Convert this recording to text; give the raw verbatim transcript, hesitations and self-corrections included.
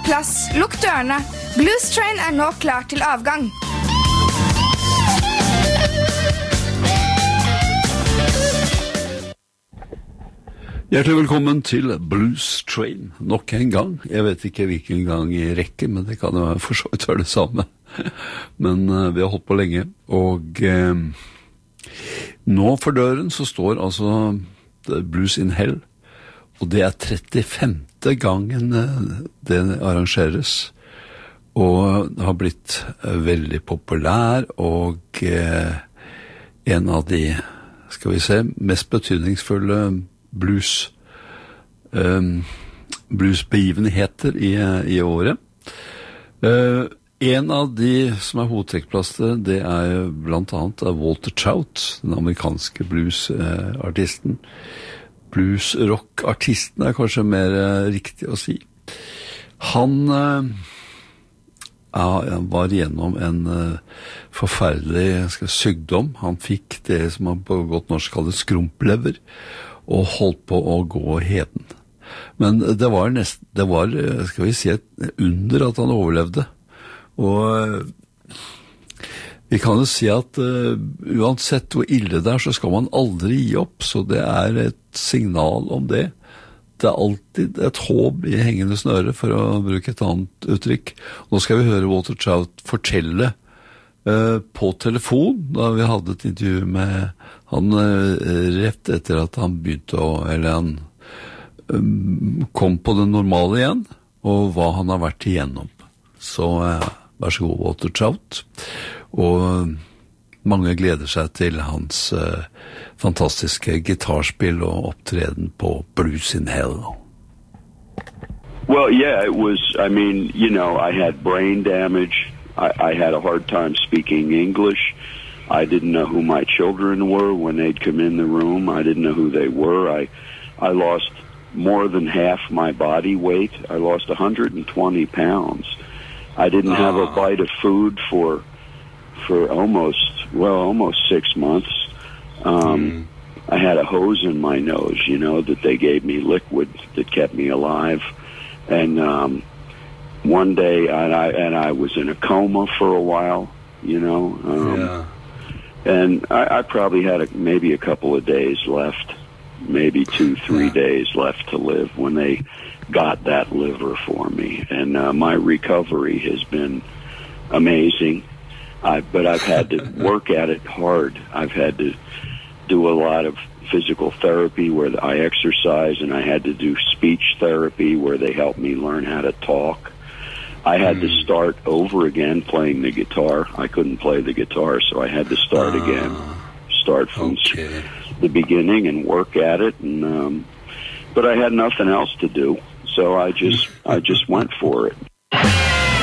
plass, lukk dørene. Blues Train er nå klar til avgang. Hjertelig velkommen til Blues Train, nok en gang. Jeg vet ikke hvilken gang i rekke, men det kan jo for så vidt være det samme. Men uh, vi har holdt på lenge, og uh, nå for døren så står altså Blues in Hell, og det er trettifemte gangen uh, det arrangeres, og det har blitt uh, veldig populær, og uh, en av de, skal vi se, mest betydningsfulle blues um, bluesbegivenheter i, i året. Uh, en av de som er hovedtrekkplasser, det er blant annet Walter Trout, den amerikanske bluesartisten. Blues-rock-artisten er kanskje mer uh, riktig å si. Han uh, ja, var gjennom en uh, forferdelig skal, sykdom. Han fikk det som han på godt norsk kaller skrumplever, og holdt på å gå heden. Men det var nesten, det var, skal vi si, et under at han overlevde. Og vi kan jo si at uh, uansett hvor ille det er, så skal man aldri gi opp, så det er et signal om det. Det er alltid et håp i hengende snøre, for å bruke et annet uttrykk. Nå skal vi høre Walter Trout fortelle uh, på telefon, da vi hadde et intervju med han uh, rett etter at han begynte å, eller han um, kom på det normale igjen, og hva han har vært igjennom. Så uh, vær så god, Walter Trout. Og uh, mange gleder seg til hans uh, fantastiske gitarspill og opptreden på Blues in Hell. Well, yeah, it was, I mean, you know, I had brain damage. I, I had a hard time speaking English. I didn't know who my children were when they'd come in the room. I didn't know who they were. I, I lost more than half my body weight. I lost one hundred twenty pounds. I didn't have a bite of food for, for almost, well, almost six months. Um, mm. I had a hose in my nose, you know, that they gave me liquid that kept me alive. And, um, one day, and I, and I was in a coma for a while, you know, um, yeah. And I, I probably had a, maybe a couple of days left, maybe two, three yeah. days left to live when they got that liver for me. And uh, my recovery has been amazing. I, but I've had to work at it hard. I've had to do a lot of physical therapy where I exercise, and I had to do speech therapy where they helped me learn how to talk. I had mm. to start over again playing the guitar. I couldn't play the guitar, so I had to start uh, again, start from okay. the beginning and work at it. And um, but I had nothing else to do, so I just I just went for it.